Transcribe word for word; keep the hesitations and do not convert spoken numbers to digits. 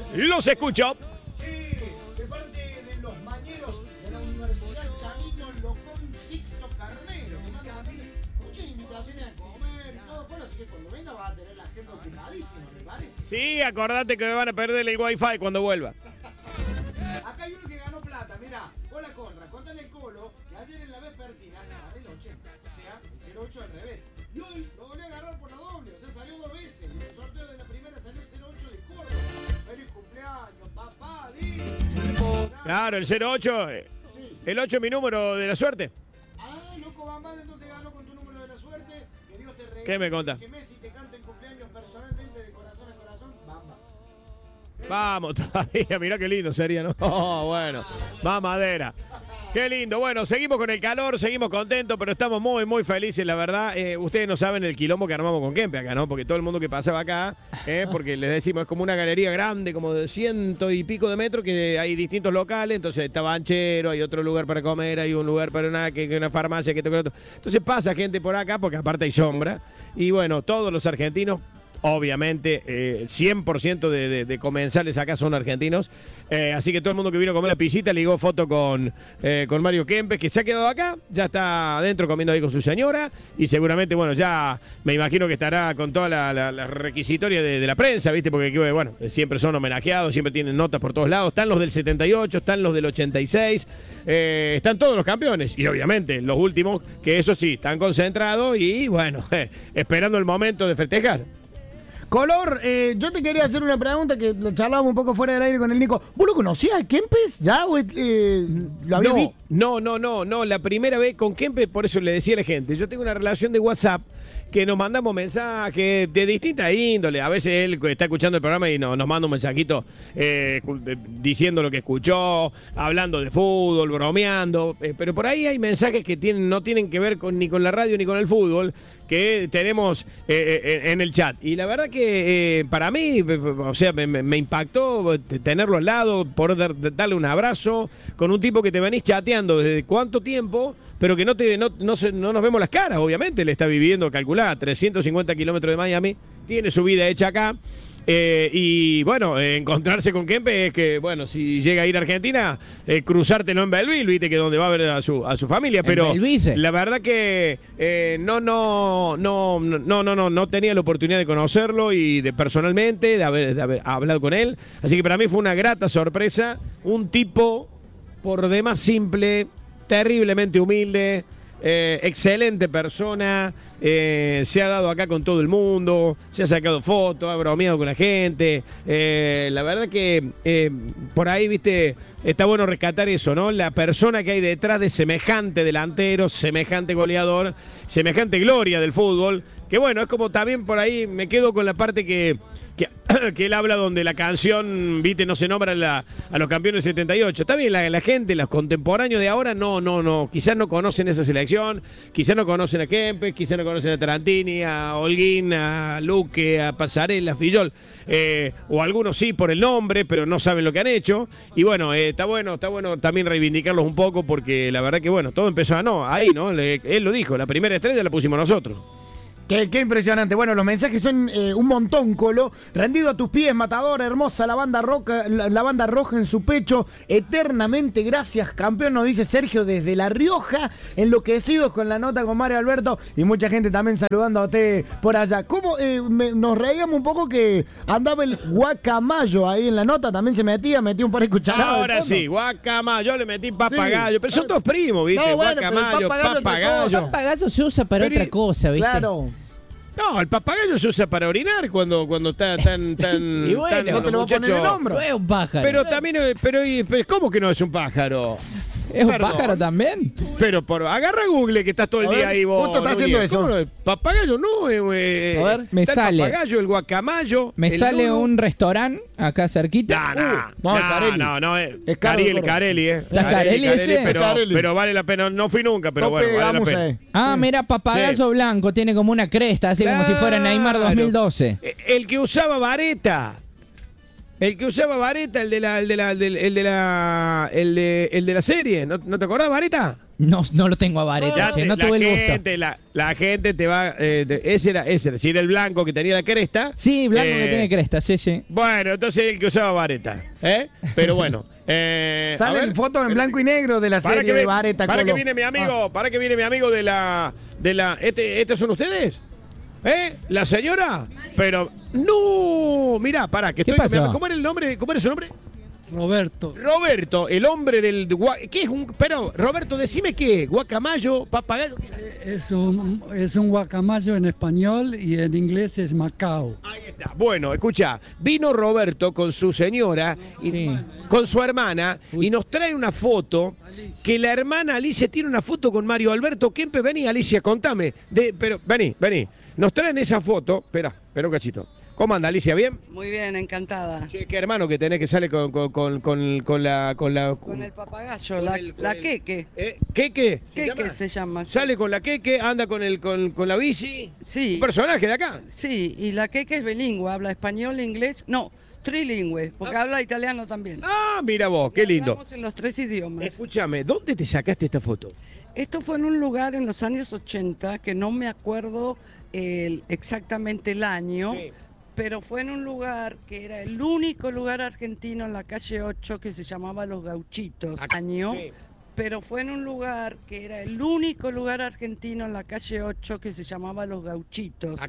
Los escucho. Sí, de parte de los mañeros de la Universidad Chanito Locón Sixto Carnero, que manda a mí muchas invitaciones a comer y todo, bueno, así que cuando venga va a tener la agenda ocupadísima, me parece. Sí, acordate que me van a perder el wifi cuando vuelva. Acá hay uno que ganó plata, mirá. Hola Conra, contale el Colo que ayer en la vespertina agarré el ochenta, o sea, el cero ocho al revés. Y hoy lo volví a agarrar por la doble, o sea, salió dos veces. Y en el sorteo de la primera salió el cero ocho de Córdoba. Feliz cumpleaños, papá, di. Claro, el cero ocho, eh, Sí. el ocho es mi número de la suerte. Ah, loco, Bambán, entonces ganó con tu número de la suerte. Que Dios te regale. ¿Qué me contás? Que Messi te cante en cumpleaños personalmente de corazón a corazón. Bamba. Vamos, todavía, mirá qué lindo sería, ¿no? Oh, bueno, mamadera. Qué lindo. Bueno, seguimos con el calor, seguimos contentos, pero estamos muy, muy felices, la verdad. Eh, ustedes no saben el quilombo que armamos con Kempe acá, ¿no? Porque todo el mundo que pasaba acá, eh, porque les decimos, es como una galería grande, como de ciento y pico de metros, que hay distintos locales, entonces está banchero, hay otro lugar para comer, hay un lugar para una, que, que una farmacia, que esto, que otro. Entonces pasa gente por acá, porque aparte hay sombra, y bueno, todos los argentinos, obviamente, eh, cien por ciento de, de, de comensales acá son argentinos. Eh, así que todo el mundo que vino a comer la pisita ligó foto con, eh, con Mario Kempes, que se ha quedado acá, ya está adentro comiendo ahí con su señora. Y seguramente, bueno, ya me imagino que estará con toda la, la, la requisitoria de, de la prensa, ¿viste? Porque, bueno, siempre son homenajeados, siempre tienen notas por todos lados. Están los del setenta y ocho, están los del ochenta y seis, eh, están todos los campeones. Y obviamente los últimos, que eso sí, están concentrados y, bueno, eh, esperando el momento de festejar. Color, eh, yo te quería hacer una pregunta que lo charlábamos un poco fuera del aire con el Nico. ¿Vos lo conocías a Kempes ya o eh, lo habías no, visto? no, no, no, no, la primera vez con Kempes, por eso le decía a la gente, yo tengo una relación de WhatsApp que nos mandamos mensajes de distinta índole. A veces él está escuchando el programa y no, nos manda un mensajito eh, diciendo lo que escuchó, hablando de fútbol, bromeando. Eh, pero por ahí hay mensajes que tienen, no tienen que ver con, ni con la radio ni con el fútbol, que tenemos eh, eh, en el chat. Y la verdad que eh, para mí, o sea, me, me impactó tenerlo al lado, poder dar, darle un abrazo con un tipo que te venís chateando desde cuánto tiempo, pero que no te no, no, se, no nos vemos las caras, obviamente. Él está viviendo, calculada, trescientos cincuenta kilómetros de Miami, tiene su vida hecha acá. Eh, y bueno, eh, encontrarse con Kempe es que, bueno, si llega a ir a Argentina, eh, cruzártelo en Belville, viste que donde va a ver a su, a su familia, pero la verdad que eh, no, no, no, no, no, no, no tenía la oportunidad de conocerlo y de personalmente, de haber, de haber hablado con él, así que para mí fue una grata sorpresa, un tipo por demás simple, terriblemente humilde, eh, excelente persona, eh, se ha dado acá con todo el mundo, se ha sacado fotos, ha bromeado con la gente, eh, la verdad que eh, por ahí, viste, está bueno rescatar eso, ¿no? La persona que hay detrás de semejante delantero, semejante goleador, semejante gloria del fútbol, que bueno, es como también por ahí me quedo con la parte que Que, que él habla donde la canción, viste, no se nombra la, a los campeones del setenta y ocho. Está bien, la, la gente, los contemporáneos de ahora, no, no, no, quizás no conocen esa selección, quizás no conocen a Kempes, quizás no conocen a Tarantini, a Holguín, a Luque, a Pasarela, a Fillol, eh, o algunos sí por el nombre, pero no saben lo que han hecho. Y bueno, eh, está bueno, está bueno también reivindicarlos un poco, porque la verdad que bueno, todo empezó a no, ahí, ¿no? Le, él lo dijo, la primera estrella la pusimos nosotros. Qué, qué impresionante. Bueno, los mensajes son eh, un montón, Colo. Rendido a tus pies, matador, hermosa la banda roja, la, la banda roja en su pecho. Eternamente gracias, campeón, nos dice Sergio desde La Rioja. Enloquecidos con la nota con Mario Alberto. Y mucha gente también saludando a usted por allá. ¿Cómo? Eh, me, nos reíamos un poco que andaba el guacamayo ahí en la nota. También se metía, metía un par de cucharadas. Ahora sí, guacamayo, le metí papagayo. Sí. Pero son todos primos, ¿viste? No, bueno, guacamayo, papagayo. papagayo. Papagayo se usa para pero, otra cosa, ¿viste? Claro. No, el papagayo se usa para orinar cuando, cuando está tan, tan, y bueno, tan no te lo voy a poner en el hombro. No es un pájaro. Pero también, pero, pero ¿cómo que no es un pájaro? ¿Es un Perdón. pájaro también? Pero por agarra Google que estás todo el a día ver, ahí vos. Justo está haciendo eso. ¿Cómo no? Papagayo no, eh, a ver, me está sale. El papagayo, el guacamayo. Me el sale loro. un restaurante acá cerquita. No, no, uh, no, no, Carelli. no, no, eh, Es caro, Cariel, caro. Carelli, eh. ¿Está Carelli ese? Pero, Carelli. pero vale la pena, no fui nunca, pero Tope bueno, vale la Gamus, pena. eh. Ah, Sí. mira, papagayo Sí. blanco, tiene como una cresta, así como si fuera Neymar dos mil doce. Claro. El que usaba vareta. El que usaba vareta, el de la, el de la, el de, el de la, el de, el de la serie. ¿No, ¿No te acordás, vareta? No, no lo tengo a Vareta, Ya che, te- no la tuve el gusto. gente, la, la gente te va... eh, de- ese era, ese era, si era el blanco que tenía la cresta. Sí, blanco eh, que tiene cresta, sí, sí. Bueno, entonces el que usaba vareta, ¿eh? Pero bueno. Eh, a Salen ver, fotos en blanco y negro de la para serie que de ve- Vareta, Para Colo. que viene mi amigo, Ah. para que viene mi amigo de la... de la este, ¿Estos son ustedes? ¿Eh? ¿La señora? Pero... ¡No! Mirá, para, que ¿Qué estoy... pasó? ¿Cómo era el nombre? ¿Cómo era su nombre? Roberto. Roberto, el hombre del... gua- ¿Qué es un...? Pero, Roberto, decime qué. ¿Guacamayo? ¿Papagayo? Es un, es un guacamayo en español y en inglés es Macao. Ahí está. Bueno, escucha, vino Roberto con su señora, y, Sí. con su hermana, y nos trae una foto, que la hermana Alicia tiene una foto con Mario Alberto Kempe. Vení, Alicia, contame. De, pero, vení, vení. Nos traen esa foto. Espera, espera un cachito. ¿Cómo anda, Alicia? ¿Bien? Muy bien, encantada. Che, qué hermano que tenés que sale con, con, con, con, con la... Con la Con el papagayo, con la, el- con la el- queque. ¿Eh? ¿Queque? ¿Se Queque llama? se llama. Sale con la queque, anda con, el, con, con la bici. Sí. Un personaje de acá. Sí, y la queque es bilingüe, habla español, inglés, no, trilingüe, porque Ah. habla italiano también. Ah, mira vos, qué lindo. Hablamos en los tres idiomas. Escúchame, ¿dónde te sacaste esta foto? Esto fue en un lugar en los años ochenta, que no me acuerdo el- exactamente el año, Sí. pero fue en un lugar que era el único lugar argentino en la calle ocho que se llamaba Los Gauchitos. Ah, Año. sí. Pero fue en un lugar que era el único lugar argentino en la calle ocho que se llamaba Los Gauchitos.